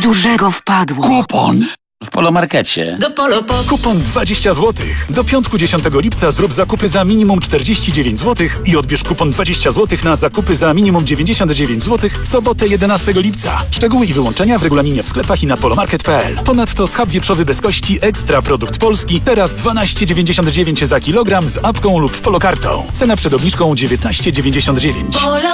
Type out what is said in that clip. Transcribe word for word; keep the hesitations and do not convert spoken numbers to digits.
dużego wpadło. Kupon! W Polomarkecie. Do Polo po... Kupon dwadzieścia złotych. Do piątku dziesiątego lipca zrób zakupy za minimum czterdzieści dziewięć złotych i odbierz kupon dwadzieścia złotych na zakupy za minimum dziewięćdziesiąt dziewięć złotych w sobotę jedenastego lipca. Szczegóły i wyłączenia w regulaminie w sklepach i na polomarket kropka p l. Ponadto schab wieprzowy bez kości Ekstra Produkt Polski teraz dwanaście dziewięćdziesiąt dziewięć za kilogram z apką lub polokartą. Cena przed obniżką dziewiętnaście dziewięćdziesiąt dziewięć.